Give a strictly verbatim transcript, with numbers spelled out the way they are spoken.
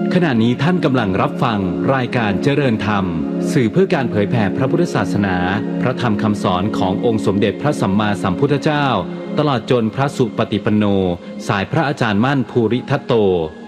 ขณะนี้ท่านกำลังรับฟังรายการเจริญธรรมสื่อเพื่อการเผยแผ่พระพุทธศาสนาพระธรรมคำสอนขององค์สมเด็จพระสัมมาสัมพุทธเจ้าตลอดจนพระสุปฏิปันโนสายพระอาจารย์มั่นภูริทัตโต